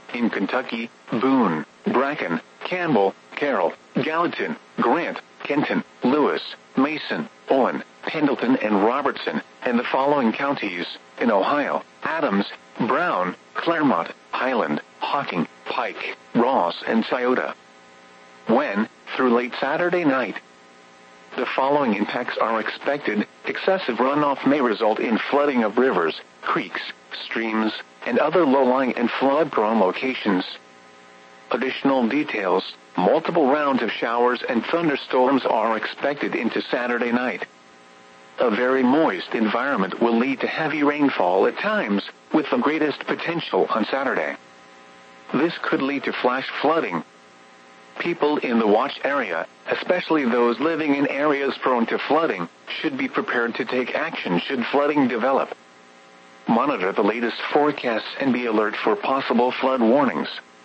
In Kentucky, Boone, Bracken, Campbell, Carroll, Gallatin, Grant, Kenton, Lewis, Mason, Owen, Pendleton, and Robertson, and the following counties. In Ohio, Adams, Brown, Claremont, Highland, Hocking, Pike, Ross, and Scioto. When, through late Saturday night, the following impacts are expected. Excessive runoff may result in flooding of rivers, creeks, streams, and other low-lying and flood-prone locations. Additional details: multiple rounds of showers and thunderstorms are expected into Saturday night. A very moist environment will lead to heavy rainfall at times, with the greatest potential on Saturday. This could lead to flash flooding. People in the watch area, especially those living in areas prone to flooding, should be prepared to take action should flooding develop. Monitor the latest forecasts and be alert for possible flood warnings.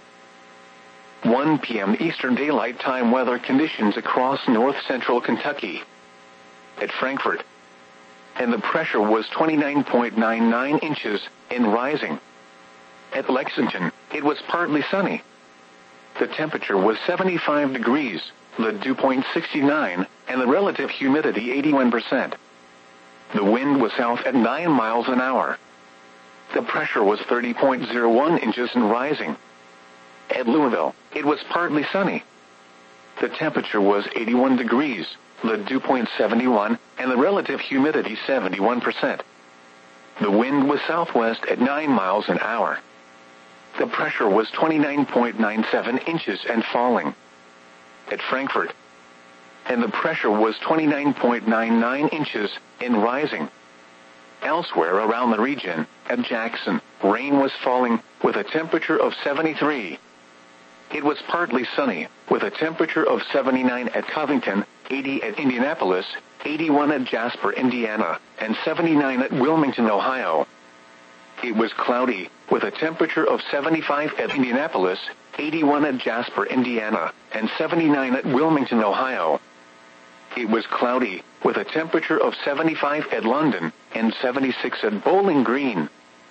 1 p.m. Eastern Daylight Time weather conditions across north-central Kentucky. At Frankfort, and the pressure was 29.99 inches and rising. At Lexington, it was partly sunny. The temperature was 75 degrees, the dew point 69, and the relative humidity 81%. The wind was south at 9 miles an hour. The pressure was 30.01 inches and rising. At Louisville, it was partly sunny. The temperature was 81 degrees, the dew point 71, and the relative humidity 71%. The wind was southwest at 9 miles an hour. The pressure was 29.97 inches and falling. At Frankfort, and the pressure was 29.99 inches and rising. Elsewhere around the region, at Jackson, rain was falling, with a temperature of 73. It was partly sunny, with a temperature of 79 at Covington, 80 at Indianapolis, 81 at Jasper, Indiana, and 79 at Wilmington, Ohio. It was cloudy, with a temperature of 75 at Indianapolis, 81 at Jasper, Indiana, and 79 at Wilmington, Ohio. It was cloudy, with a temperature of 75 at London, and 76 at Bowling Green.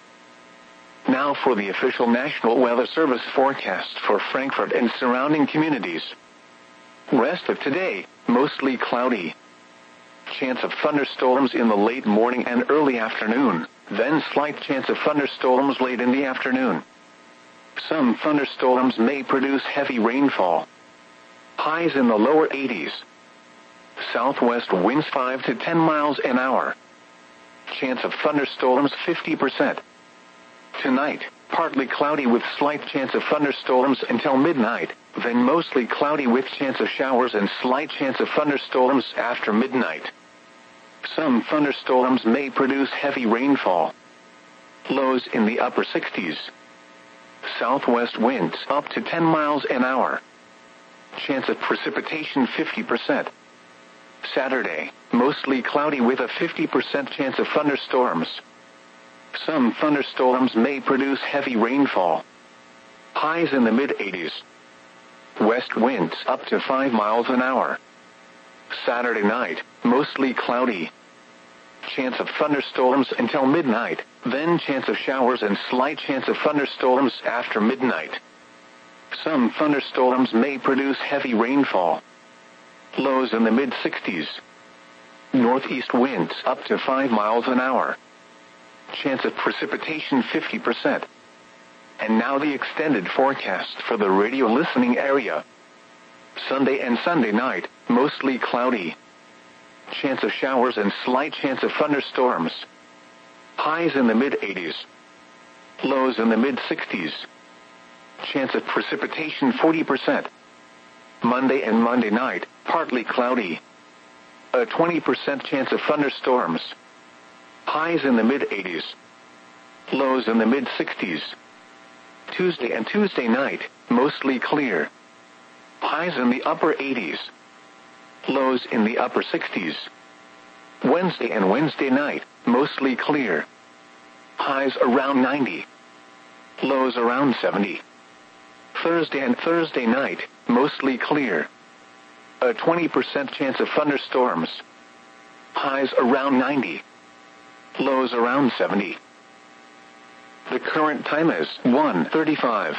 Now for the official National Weather Service forecast for Frankfort and surrounding communities. Rest of today, mostly cloudy. Chance of thunderstorms in the late morning and early afternoon, then slight chance of thunderstorms late in the afternoon. Some thunderstorms may produce heavy rainfall. Highs in the lower 80s. Southwest winds 5 to 10 miles an hour. Chance of thunderstorms 50%. Tonight, partly cloudy with slight chance of thunderstorms until midnight, then mostly cloudy with chance of showers and slight chance of thunderstorms after midnight. Some thunderstorms may produce heavy rainfall. Lows in the upper 60s. Southwest winds up to 10 miles an hour. Chance of precipitation 50%. Saturday, mostly cloudy with a 50% chance of thunderstorms. Some thunderstorms may produce heavy rainfall. Highs in the mid-80s. West winds up to 5 miles an hour. Saturday night, mostly cloudy. Chance of thunderstorms until midnight, then chance of showers and slight chance of thunderstorms after midnight. Some thunderstorms may produce heavy rainfall. Lows in the mid-60s. Northeast winds up to 5 miles an hour. Chance of precipitation 50%. And now the extended forecast for the radio listening area. Sunday and Sunday night, mostly cloudy. Chance of showers and slight chance of thunderstorms. Highs in the mid-80s. Lows in the mid-60s. Chance of precipitation 40%. Monday and Monday night, partly cloudy. A 20% chance of thunderstorms. Highs in the mid-80s. Lows in the mid-60s. Tuesday and Tuesday night, mostly clear. Highs in the upper 80s. Lows in the upper 60s. Wednesday and Wednesday night, mostly clear. Highs around 90. Lows around 70. Thursday and Thursday night, mostly clear. A 20% chance of thunderstorms. Highs around 90. Lows around 70. The current time is 1:35.